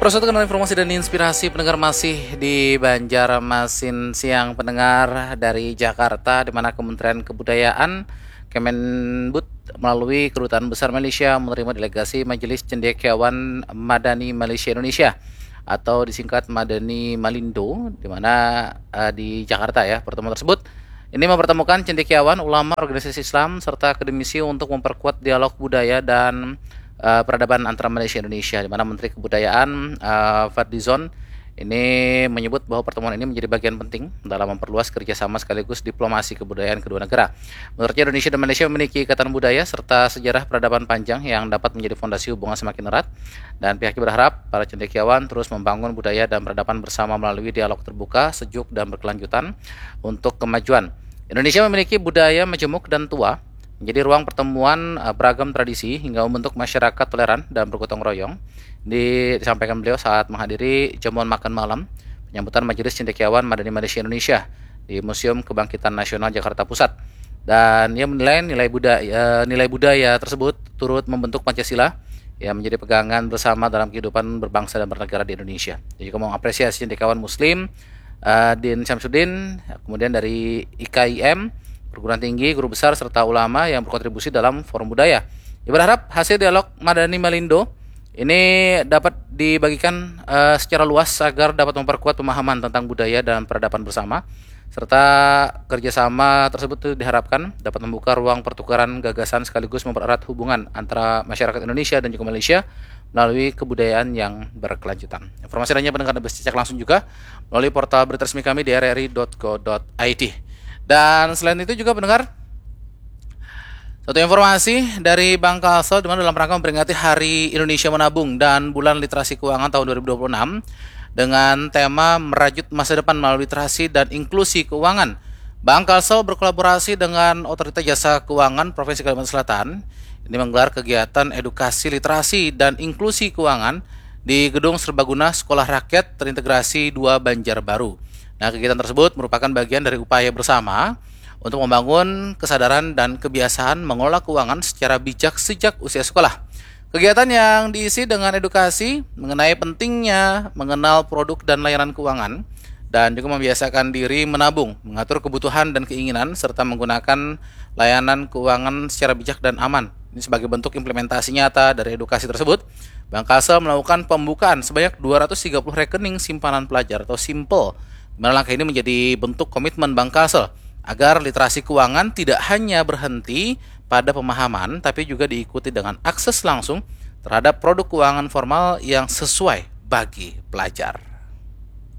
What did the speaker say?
Persatuan informasi dan inspirasi pendengar masih di Banjarmasin Siang pendengar dari Jakarta, di mana Kementerian Kebudayaan Kemenbud melalui Kedutaan Besar Malaysia menerima delegasi Majelis Cendekiawan Madani Malaysia Indonesia atau disingkat Madani Malindo, di mana di Jakarta ya. Pertemuan tersebut ini mempertemukan cendekiawan, ulama, organisasi Islam serta akademisi untuk memperkuat dialog budaya dan peradaban antara Malaysia dan Indonesia, di mana Menteri Kebudayaan Fadlizon ini menyebut bahwa pertemuan ini menjadi bagian penting dalam memperluas kerjasama sekaligus diplomasi kebudayaan kedua negara. Menurutnya, Indonesia dan Malaysia memiliki ikatan budaya serta sejarah peradaban panjang yang dapat menjadi fondasi hubungan semakin erat, dan pihaknya berharap para cendekiawan terus membangun budaya dan peradaban bersama melalui dialog terbuka, sejuk, dan berkelanjutan untuk kemajuan. Indonesia memiliki budaya majemuk dan tua, menjadi ruang pertemuan beragam tradisi hingga membentuk masyarakat toleran dan bergotong royong. Disampaikan beliau saat menghadiri jamuan makan malam penyambutan Majelis Cendekiawan Madani Malaysia Indonesia di Museum Kebangkitan Nasional Jakarta Pusat. Dan ia menilai nilai budaya tersebut turut membentuk Pancasila yang menjadi pegangan bersama dalam kehidupan berbangsa dan bernegara di Indonesia. Jadi juga mengapresiasi cendekiawan Muslim Din Syamsuddin, kemudian dari IKIM, perguruan tinggi, guru besar, serta ulama yang berkontribusi dalam forum budaya. Ia berharap hasil dialog Madani Malindo ini dapat dibagikan secara luas agar dapat memperkuat pemahaman tentang budaya dan peradaban bersama, serta kerjasama tersebut diharapkan dapat membuka ruang pertukaran gagasan sekaligus mempererat hubungan antara masyarakat Indonesia dan juga Malaysia melalui kebudayaan yang berkelanjutan. Informasi lainnya pendengar dapat cek langsung juga melalui portal berita resmi kami di rri.co.id. Dan selain itu juga pendengar, satu informasi dari Bank Kalsel di mana dalam rangka memperingati Hari Indonesia Menabung dan Bulan Literasi Keuangan tahun 2026 dengan tema merajut masa depan melalui literasi dan inklusi keuangan, Bank Kalsel berkolaborasi dengan Otoritas Jasa Keuangan Provinsi Kalimantan Selatan ini menggelar kegiatan edukasi literasi dan inklusi keuangan di Gedung Serbaguna Sekolah Rakyat Terintegrasi 2 Banjarbaru. Nah, kegiatan tersebut merupakan bagian dari upaya bersama untuk membangun kesadaran dan kebiasaan mengelola keuangan secara bijak sejak usia sekolah. Kegiatan yang diisi dengan edukasi mengenai pentingnya mengenal produk dan layanan keuangan, dan juga membiasakan diri menabung, mengatur kebutuhan dan keinginan, serta menggunakan layanan keuangan secara bijak dan aman. Ini sebagai bentuk implementasi nyata dari edukasi tersebut, Bank Kalsel melakukan pembukaan sebanyak 230 rekening simpanan pelajar atau SIMPE. Langkah ini menjadi bentuk komitmen Bank Kalsel agar literasi keuangan tidak hanya berhenti pada pemahaman, tapi juga diikuti dengan akses langsung terhadap produk keuangan formal yang sesuai bagi pelajar.